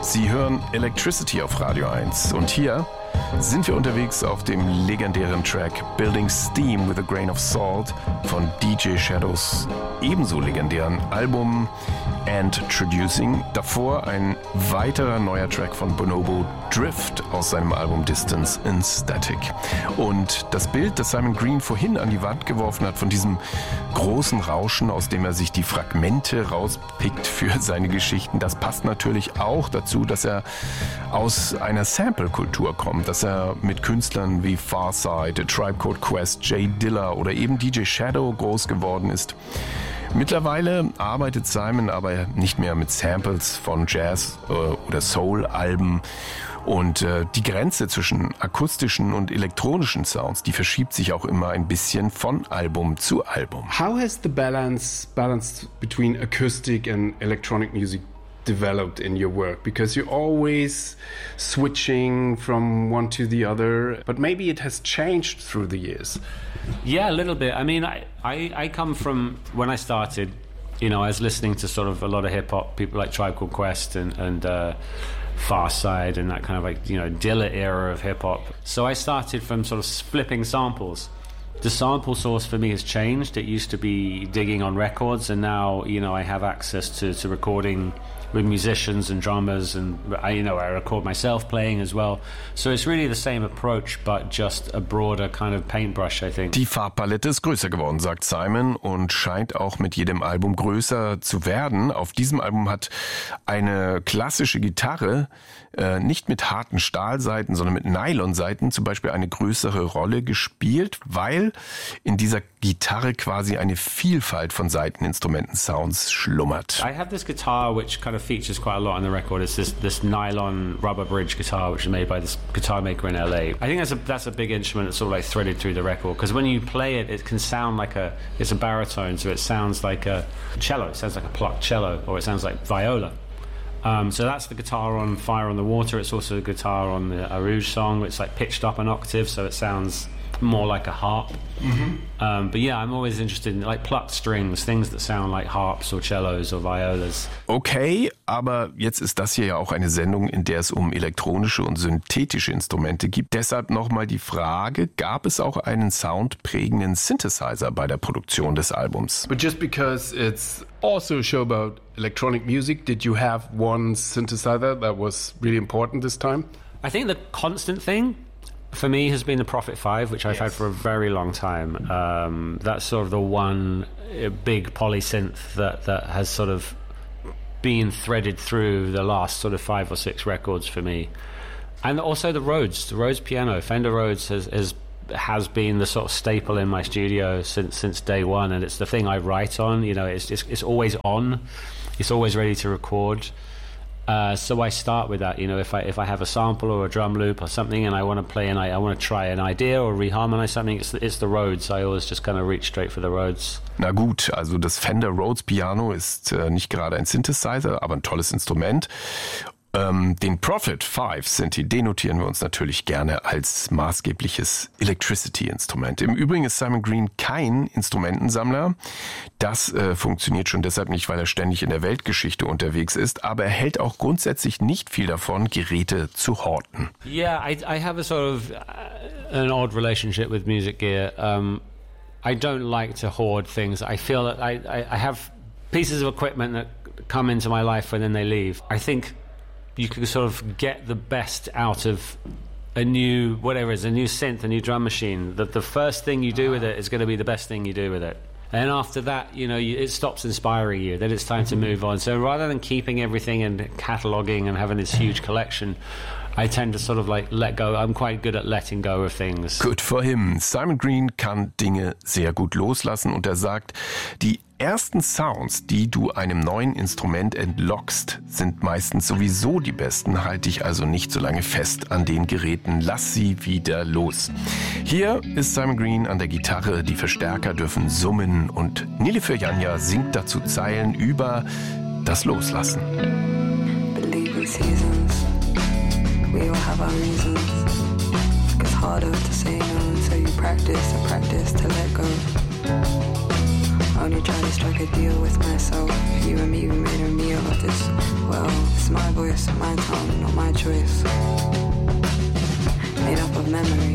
Sie hören Electricity auf Radio 1 und hier sind wir unterwegs auf dem legendären Track Building Steam with a Grain of Salt von DJ Shadows ebenso legendären Album Introducing. Davor ein weiterer neuer Track von Bonobo, Drift, aus seinem Album Distance in Static. Und das Bild, das Simon Green vorhin an die Wand geworfen hat, von diesem großen Rauschen, aus dem er sich die Fragmente rauspickt für seine Geschichten, das passt natürlich auch dazu, dass er aus einer Sample-Kultur kommt, dass er mit Künstlern wie Pharcyde, A Tribe Called Quest, Jay Dilla oder eben DJ Shadow groß geworden ist. Mittlerweile arbeitet Simon aber nicht mehr mit Samples von Jazz- oder Soul-Alben und die Grenze zwischen akustischen und elektronischen Sounds, die verschiebt sich auch immer ein bisschen von Album zu Album. How has the balance between acoustic and electronic music developed in your work? Because you're always switching from one to the other, but maybe it has changed through the years. Yeah, a little bit. I mean, I come from, when I started, you know, I was listening to sort of a lot of hip-hop, people like Tribe Called Quest and Pharcyde and that kind of like, you know, Dilla era of hip-hop. So I started from sort of flipping samples. The sample source for me has changed. It used to be digging on records, and now, you know, I have access to recording with musicians and drummers, and I record myself playing as well. So it's really the same approach, but just a broader kind of paintbrush, I think. Die Farbpalette ist größer geworden, sagt Simon, und scheint auch mit jedem Album größer zu werden. Auf diesem Album hat eine klassische Gitarre nicht mit harten Stahlsaiten, sondern mit Nylonsaiten zum Beispiel eine größere Rolle gespielt, weil in dieser Gitarre quasi eine Vielfalt von Saiteninstrumenten-Sounds schlummert. I have this guitar which kind of features quite a lot on the record. It's this nylon rubber bridge guitar which is made by this guitar maker in LA. I think that's a big instrument that's sort of like threaded through the record, because when you play it, it can sound like it's a baritone, so it sounds like a cello, it sounds like a plucked cello, or it sounds like viola. So that's the guitar on Fire on the Water. It's also the guitar on the Arouge song. It's like pitched up an octave, so it sounds more like a harp. Mm-hmm. But yeah, I'm always interested in like plucked strings, things that sound like harps or cellos or violas. Okay, aber jetzt ist das hier ja auch eine Sendung, in der es um elektronische und synthetische Instrumente geht. Deshalb nochmal die Frage, gab es auch einen soundprägenden Synthesizer bei der Produktion des Albums? But just because it's also a show about electronic music, did you have one synthesizer that was really important this time? I think the constant thing for me has been the Prophet 5, which I've had for a very long time. That's sort of the one big polysynth that has sort of been threaded through the last sort of 5 or 6 records for me. And also the Rhodes piano. Fender Rhodes has been the sort of staple in my studio since day one, and it's the thing I write on. You know, it's always on. It's always ready to record. So I start with that, you know, if I have a sample or a drum loop or something and I want to play and I want to try an idea or reharmonize something, it's the Rhodes. I always just kind of reach straight for the Rhodes. Na gut, also das Fender Rhodes Piano ist nicht gerade ein Synthesizer, aber ein tolles Instrument. Den Prophet 5 Synthi, den notieren wir uns natürlich gerne als maßgebliches Electricity-Instrument. Im Übrigen ist Simon Green kein Instrumentensammler. Das funktioniert schon deshalb nicht, weil er ständig in der Weltgeschichte unterwegs ist, aber er hält auch grundsätzlich nicht viel davon, Geräte zu horten. Yeah, I have a sort of an odd relationship with music gear. I don't like to hoard things. I feel that I have pieces of equipment that come into my life and then they leave. I think you can sort of get the best out of a new synth, a new drum machine. That the first thing you do with it is going to be the best thing you do with it. And after that, you know, it stops inspiring you. Then it's time to move on. So rather than keeping everything and cataloguing and having this huge collection, I tend to sort of like let go. I'm quite good at letting go of things. Good for him. Simon Green kann Dinge sehr gut loslassen und er sagt, die ersten Sounds, die du einem neuen Instrument entlockst, sind meistens sowieso die besten. Halte dich also nicht so lange fest an den Geräten. Lass sie wieder los. Hier ist Simon Green an der Gitarre. Die Verstärker dürfen summen und Nilüfer Yanya singt dazu Zeilen über das Loslassen. Believe in seasons. We all have our reasons. It's harder to say no, so you practice to let go. Only trying to strike a deal with myself. You and me, we made a meal of this. Well, it's my boy voice, my tongue, not my choice. Made up of memories.